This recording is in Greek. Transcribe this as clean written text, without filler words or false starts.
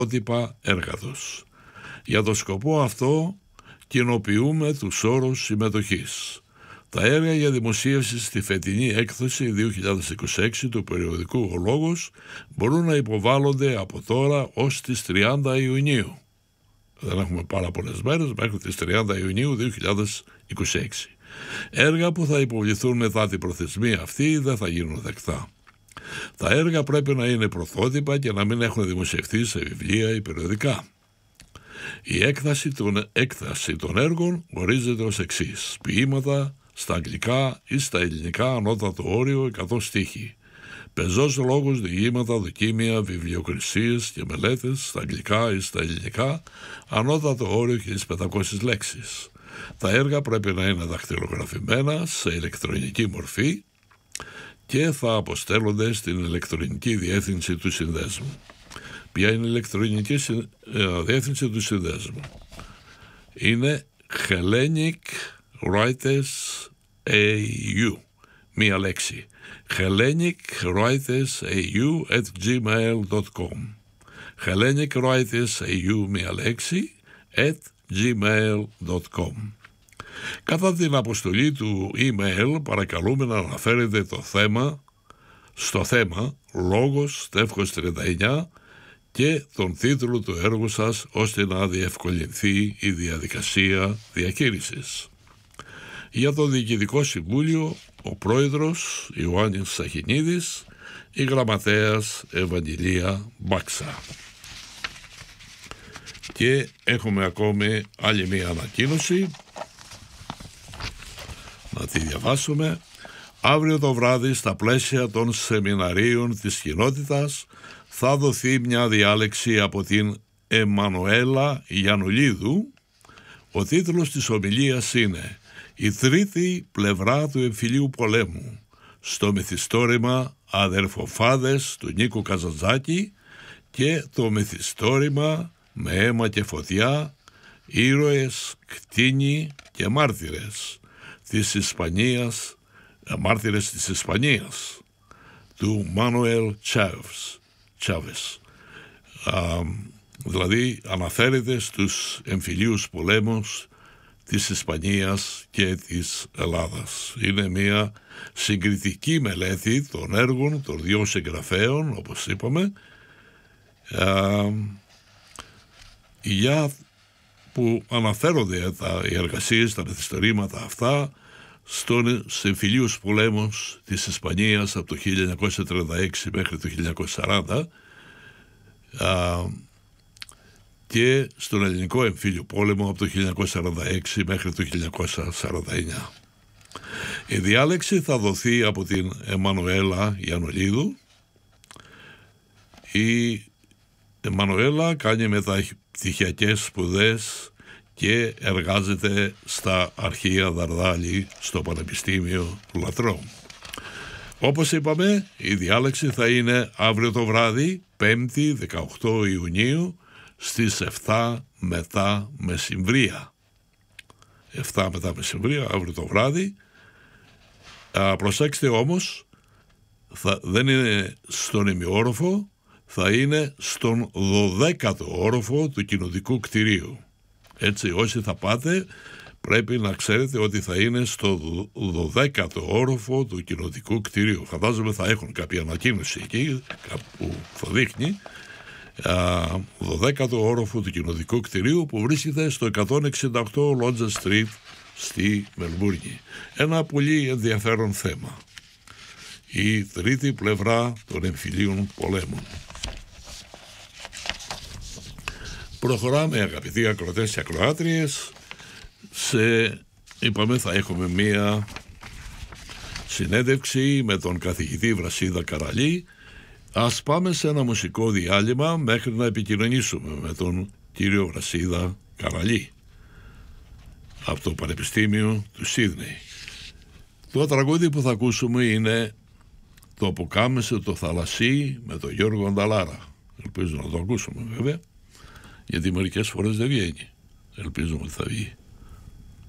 πρωτότυπα έργα τους. Για το σκοπό αυτό κοινοποιούμε τους όρους συμμετοχής. Τα έργα για δημοσίευση στη φετινή έκδοση 2026 του περιοδικού «Ο Λόγος» μπορούν να υποβάλλονται από τώρα ως τις 30 Ιουνίου. Δεν έχουμε πάρα πολλές μέρες, μέχρι τις 30 Ιουνίου 2026. Έργα που θα υποβληθούν μετά την προθεσμία αυτή δεν θα γίνουν δεκτά. Τα έργα πρέπει να είναι πρωτότυπα και να μην έχουν δημοσιευτεί σε βιβλία ή περιοδικά. Η έκταση των έργων ορίζεται ως εξής: ποίηματα στα αγγλικά ή στα ελληνικά, ανώτατο όριο 100 στίχοι. Πεζός λόγος, διηγήματα, δοκίμια, βιβλιοκρισίες και μελέτες στα αγγλικά ή στα ελληνικά, ανώτατο όριο 1500 λέξεις. Τα έργα πρέπει να είναι δαχτυλογραφημένα σε ηλεκτρονική μορφή και θα αποστέλλονται στην ηλεκτρονική διεύθυνση του συνδέσμου. Ποια είναι η ηλεκτρονική διεύθυνση του συνδέσμου? Είναι Hellenic Writers AU. Μία λέξη. hellenicwritersau@gmail.com. hellenicwritersau, μία λέξη, @gmail.com. Κατά την αποστολή του email παρακαλούμε να αναφέρετε το θέμα στο θέμα «Λόγος Τεύχος 39» και τον τίτλο του έργου σας, ώστε να διευκολυνθεί η διαδικασία διαχείρισης. Για το Διοικητικό Συμβούλιο, ο πρόεδρος Ιωάννης Σαχινίδης, η γραμματέας Ευαγγελία Μπάξα. Και έχουμε ακόμη άλλη μία ανακοίνωση, να τη διαβάσουμε. Αύριο το βράδυ, στα πλαίσια των σεμιναρίων της κοινότητας, θα δοθεί μια διάλεξη από την Εμμανουέλα Γιαννουλίδου. Ο τίτλος της ομιλίας είναι «Η τρίτη πλευρά του εμφυλίου πολέμου», στο μυθιστόρημα «Αδερφοφάδες» του Νίκου Καζαντζάκη και το μυθιστόρημα «Με αίμα και φωτιά, ήρωες, κτήνοι και μάρτυρες» της Ισπανίας, «Μάρτυρες της Ισπανίας» του Μάνουελ Τσάβες. Δηλαδή αναφέρεται στους εμφυλίους πολέμους της Ισπανίας και της Ελλάδας. Είναι μια συγκριτική μελέτη των έργων των δύο συγγραφέων, όπως είπαμε, για που αναφέρονται οι εργασίες, τα μυθιστορήματα αυτά στους εμφυλίους πολέμους της Ισπανίας από το 1936 μέχρι το 1940 και στον ελληνικό εμφύλιο πόλεμο από το 1946 μέχρι το 1949. Η διάλεξη θα δοθεί από την Εμμανουέλα Γιαννουλίδου. Η Εμμανουέλα κάνει μεταπτυχιακές σπουδές και εργάζεται στα αρχεία Δαρδάλη στο Πανεπιστήμιο του Λατρών. Όπως είπαμε, η διάλεξη θα είναι αύριο το βράδυ, 5η 18 Ιουνίου, στις 7 μετά μεσημβρία. 7 μετά μεσημβρία, αύριο το βράδυ. Προσέξτε όμως, δεν είναι στον ημιόροφο, θα είναι στον 12ο όροφο του κοινοτικού κτηρίου. Έτσι, όσοι θα πάτε, πρέπει να ξέρετε ότι θα είναι στο 12ο όροφο του κοινοτικού κτηρίου. Φαντάζομαι θα έχουν κάποια ανακοίνωση εκεί, που θα δείχνει 12ο όροφο του κοινοτικού κτηρίου, που βρίσκεται στο 168 Lodge Street στη Μελβούρνη. Ένα πολύ ενδιαφέρον θέμα. Η τρίτη πλευρά των εμφυλίων πολέμων. Προχωράμε, αγαπητοί ακροατές και ακροάτριες. Είπαμε θα έχουμε μία συνέντευξη με τον καθηγητή Βρασίδα Καραλή. Ας πάμε σε ένα μουσικό διάλειμμα μέχρι να επικοινωνήσουμε με τον κύριο Βρασίδα Καραλή από το Πανεπιστήμιο του Σίδνεϊ. Το τραγούδι που θα ακούσουμε είναι το «Αποκάμεσε το θαλασσί» με τον Γιώργο Ανταλάρα. Ελπίζω να το ακούσουμε βέβαια, γιατί μερικές φορές δεν βγαίνει. Ελπίζουμε ότι θα βγει.